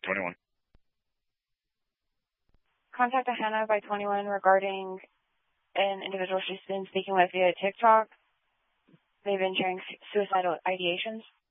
21. Contact Hannah by 21 regarding an individual she's been speaking with via TikTok. They've been sharing suicidal ideations.